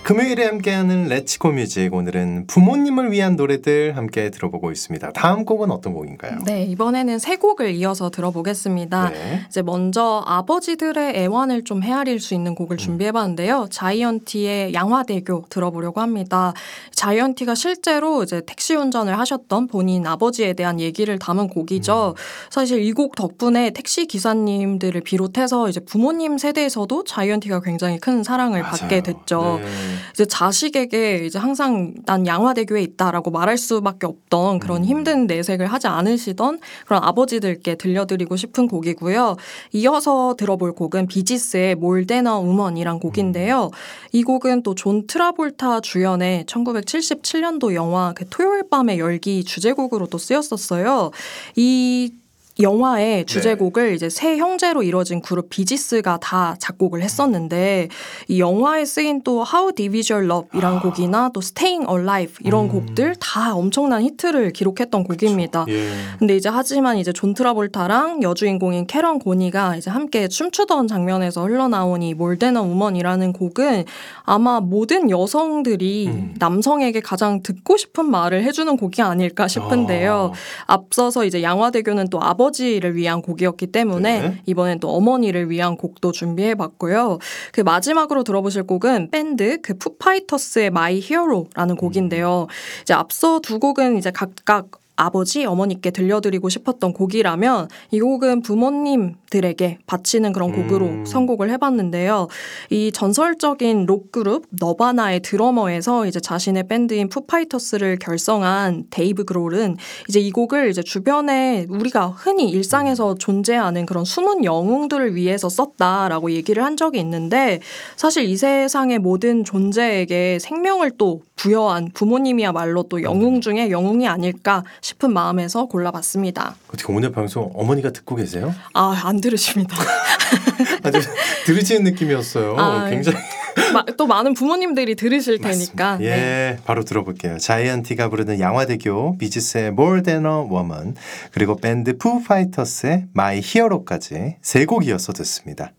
금요일에 함께하는 렛츠고 뮤직, 오늘은 부모님을 위한 노래들 함께 들어보고 있습니다. 다음 곡은 어떤 곡인가요? 네, 이번에는 세 곡을 이어서 들어보겠습니다. 네. 이제 먼저 아버지들의 애환을 좀 헤아릴 수 있는 곡을 준비해봤는데요. 자이언티의 양화대교 들어보려고 합니다. 자이언티가 실제로 이제 택시 운전을 하셨던 본인 아버지에 대한 얘기를 담은 곡이죠. 사실 이 곡 덕분에 택시 기사님들을 비롯해서 이제 부모님 세대에서도 자이언티가 굉장히 큰 사랑을 맞아요. 받게 됐죠. 네. 이제 자식에게 이제 항상 난 양화대교에 있다라고 말할 수밖에 없던 그런 힘든 내색을 하지 않으시던 그런 아버지들께 들려드리고 싶은 곡이고요. 이어서 들어볼 곡은 비지스의 More Than a Woman이란 곡인데요. 이 곡은 또 존 트라볼타 주연의 1977년도 영화 그 토요일 밤의 열기 주제곡으로 또 쓰였었어요. 이 영화의 주제곡을 이제 세 형제로 이뤄진 그룹 비지스가 다 작곡을 했었는데 이 영화에 쓰인 또 How Deep Is Your Love이란 곡이나 또 Staying Alive 이런 곡들 다 엄청난 히트를 기록했던 곡입니다. 예. 근데 이제 하지만 이제 존 트라볼타랑 여주인공인 캐런 고니가 이제 함께 춤추던 장면에서 흘러나온 이 More Than a Woman이라는 곡은 아마 모든 여성들이 남성에게 가장 듣고 싶은 말을 해주는 곡이 아닐까 싶은데요. 앞서서 이제 양화대교는 또 아버지를 위한 곡이었기 때문에 네. 이번엔 또 어머니를 위한 곡도 준비해봤고요. 그 마지막으로 들어보실 곡은 밴드 그 푸파이터스의 My Hero라는 곡인데요. 이제 앞서 두 곡은 이제 각각 아버지, 어머니께 들려드리고 싶었던 곡이라면 이 곡은 부모님들에게 바치는 그런 곡으로 선곡을 해봤는데요. 이 전설적인 록그룹 너바나의 드러머에서 이제 자신의 밴드인 푸파이터스를 결성한 데이브 그롤은 이제 이 곡을 이제 주변에 우리가 흔히 일상에서 존재하는 그런 숨은 영웅들을 위해서 썼다라고 얘기를 한 적이 있는데 사실 이 세상의 모든 존재에게 생명을 또 부여한 부모님이야말로 또 영웅 중에 영웅이 아닐까 싶은 마음에서 골라봤습니다. 어떻게 오늘 방송 어머니가 듣고 계세요? 아, 안 들으십니다. 아주 들으시는 느낌이었어요. 굉장히 또 많은 부모님들이 들으실 테니까. 예, 네. 바로 들어볼게요. 자이언티가 부르는 양화대교, 비지스의 More Than a Woman, 그리고 밴드 푸파이터스의 My Hero까지 세 곡 이어서 듣습니다.